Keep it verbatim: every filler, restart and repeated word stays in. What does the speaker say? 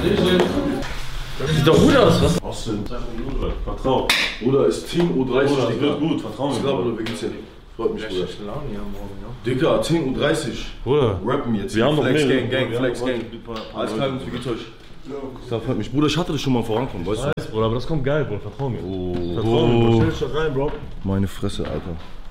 Das sieht doch gut aus, was? Was denn? Vertrau. Bruder, ist Team U dreißig, Bruder, Digga. wird gut, vertrau mir. Ich glaube, Bruder, wie geht's dir? Freut mich, Bruder. Digga, Team U dreißig. Bruder. Rappen jetzt. Wir haben noch Flex mehr. Gang, Gang, Flex Gang. Alles klar, wie geht's euch? Das freut mich. Bruder, ich hatte das schon mal vorankommen, weißt du? Bruder, aber das kommt geil, Bruder, vertrau mir. Oh, Vertrau mir, Bruder. Stell dich doch rein, Bro. Meine Fresse, Alter.